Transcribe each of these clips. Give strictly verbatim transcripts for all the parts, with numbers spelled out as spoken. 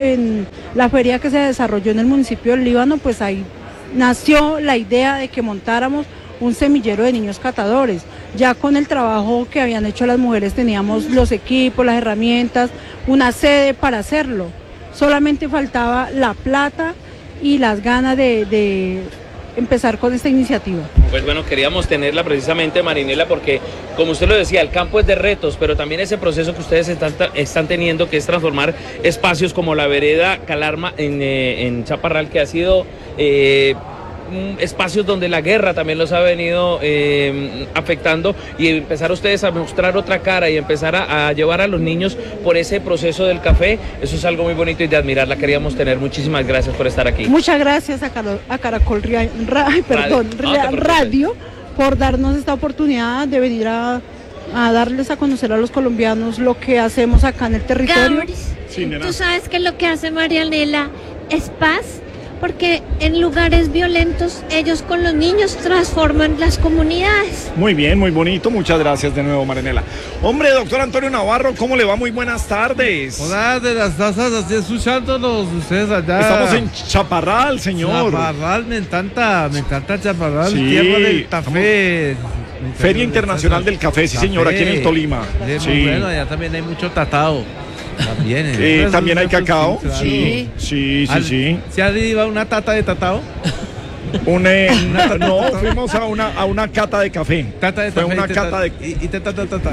en la feria que se desarrolló en el municipio del Líbano, pues ahí nació la idea de que montáramos un semillero de niños catadores. Ya con el trabajo que habían hecho las mujeres teníamos los equipos, las herramientas, una sede para hacerlo. Solamente faltaba la plata y las ganas de, de empezar con esta iniciativa. Pues bueno, queríamos tenerla precisamente, Marinela, porque como usted lo decía, el campo es de retos, pero también ese proceso que ustedes están, están teniendo, que es transformar espacios como la vereda Calarma en, eh, en Chaparral, que ha sido eh, espacios donde la guerra también los ha venido eh, afectando, y empezar ustedes a mostrar otra cara y empezar a, a llevar a los niños por ese proceso del café, eso es algo muy bonito y de admirar. La queríamos tener. Muchísimas gracias por estar aquí. Muchas gracias a, Caro, a Caracol Ra, Ra, perdón, Radio. No, Radio por darnos esta oportunidad de venir a, a darles a conocer a los colombianos lo que hacemos acá en el territorio. Gabris, sí, tú sabes que lo que hace Marianela es paz, porque en lugares violentos ellos con los niños transforman las comunidades. Muy bien, muy bonito, muchas gracias de nuevo, Marinela. Hombre, doctor Antonio Navarro, ¿cómo le va? Muy buenas tardes. Hola, de las tazas, así escuchándonos ustedes allá. Estamos en Chaparral, señor. Chaparral, me encanta, me encanta Chaparral, sí, tierra del café. Feria Internacional del Café, sí, café, señor, aquí en el Tolima. Sí, sí. Muy bueno, allá también hay mucho tatao. También, eh, también hay cacao. Claro. Sí, sí, sí, sí. ¿Se ha ido una tata de tatao? Un, eh, una, no, fuimos a una, a una cata de café. Tata de Fue café. una Y cata de... Y, y te tata tata.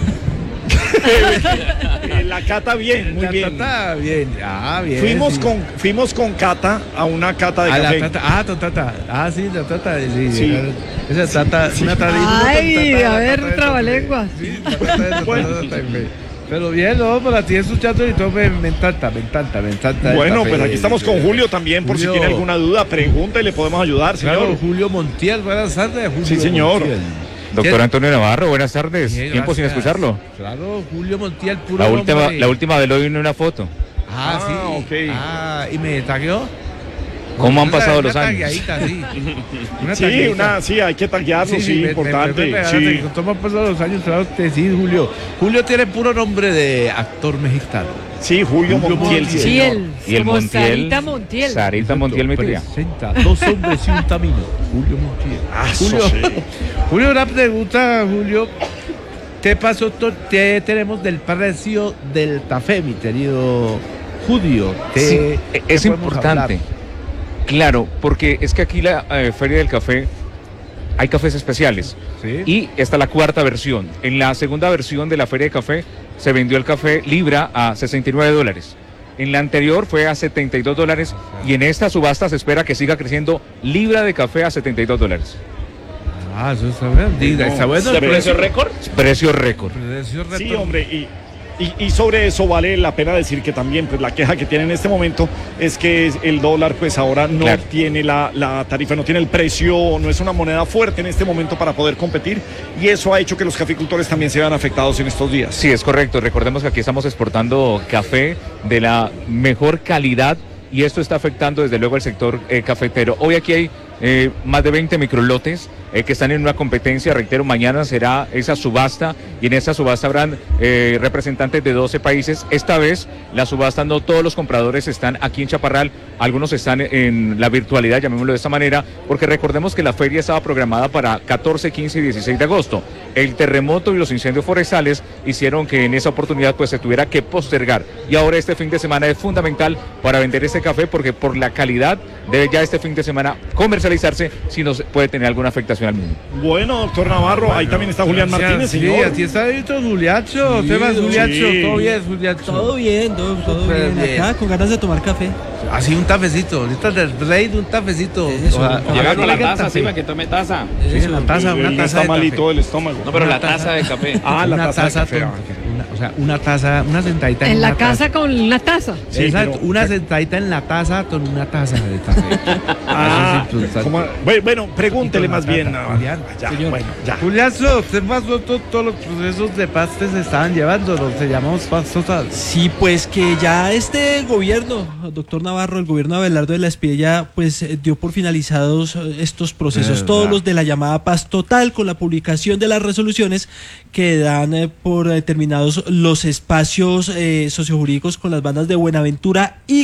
La cata bien, muy la bien. Tata bien, ah, bien. Fuimos sí. con, fuimos con Cata a una cata de a café. La tata, ah, tu tata. Ah, sí, la tata. Sí, sí. Esa tata, sí. Una tata. Ay, una tata, a ver, tata trabalenguas. Sí, la tata de tata, bueno. tata, Pero bien, no, por aquí escuchando y todo me, me encanta, me encanta, me encanta. Bueno, pues aquí estamos con Julio también, por Julio, si tiene alguna duda, pregunta y le podemos ayudar, señor. Claro, Julio Montiel, buenas tardes, Julio. Sí, señor. Montiel. Doctor Antonio Navarro, buenas tardes. Sí, Tiempo gracias. Sin escucharlo. Claro, Julio Montiel, puro la última, hombre. la última vez lo vi en una foto. Ah, ah sí. Okay. Ah, ¿y me tagueó? ¿Cómo han pasado una los años? Sí, una sí, una, sí, hay que taguearlo, sí, sí, sí importante. Me, me, me, sí. ¿Cómo han pasado los años? Claro que sí, Julio. Julio tiene puro nombre de actor mexicano. Sí, Julio, Julio Montiel. Montiel. Sí, él. Y el Montiel. Sarita Montiel. Sarita Montiel me cría. Presenta dos hombres y un camino. Julio Montiel. Ah, Julio, sí. Julio, una pregunta, Julio. ¿Qué pasó? ¿Qué tenemos del precio del café, mi querido Julio? Sí, es importante. Hablar? Claro, porque es que aquí la eh, Feria del Café hay cafés especiales, ¿sí? Y esta es la cuarta versión. En la segunda versión de la Feria de Café se vendió el café libra a sesenta y nueve dólares. En la anterior fue a setenta y dos dólares y en esta subasta se espera que siga creciendo libra de café a setenta y dos dólares. Ah, eso está bien. No, ¿Está bueno? ¿De precio récord? Precio récord. Sí, hombre, y... Y, y sobre eso vale la pena decir que también pues la queja que tiene en este momento es que el dólar pues ahora no claro. tiene la, la tarifa, no tiene el precio, no es una moneda fuerte en este momento para poder competir, y eso ha hecho que los caficultores también se vean afectados en estos días. Sí, es correcto. Recordemos que aquí estamos exportando café de la mejor calidad y esto está afectando desde luego el sector eh, cafetero. Hoy aquí hay eh, más de veinte microlotes eh, que están en una competencia. Reitero, mañana será esa subasta y en esa subasta habrán eh, representantes de doce países. Esta vez la subasta no todos los compradores están aquí en Chaparral, algunos están en la virtualidad, llamémoslo de esta manera, porque recordemos que la feria estaba programada para catorce, quince y dieciséis de agosto. El terremoto y los incendios forestales hicieron que en esa oportunidad pues se tuviera que postergar, y ahora este fin de semana es fundamental para vender este café porque por la calidad debe ya este fin de semana comercializarse si no puede tener alguna afectación al mismo. Bueno, doctor Navarro, bueno, ahí también está Julián Martínez, sí, señor. Sí, aquí está Víctor Juliacho, sí, temas Juliacho, sí. todo bien, Juliacho. Todo bien, todo, todo bien. bien, acá con ganas de tomar café. Así un tafecito, ahorita del rey de un tafecito. Llegar con la taza, sí, para que tome taza. Sí, sí, la taza, una taza está de malito café. el estómago. No, pero la taza de café. Ah, la una taza, taza de café. Una, o sea, una taza, una sentadita en, en la una casa taza. con una taza. Sí, exacto, pero, una sentadita en la taza con una taza de café. Ah, ¿cómo? Bueno, pregúntele más bien. No, ya, bueno, ya. Juliazo, usted pasó todo, todos los procesos de paz que se estaban llevando, lo que llamamos paz total. Sí, pues que ya este gobierno, doctor Navarro, el gobierno de Abelardo de la Espriella, pues dio por finalizados estos procesos, eh, todos los de la llamada paz total, con la publicación de las resoluciones que dan eh, por determinados los espacios eh, sociojurídicos con las bandas de Buenaventura y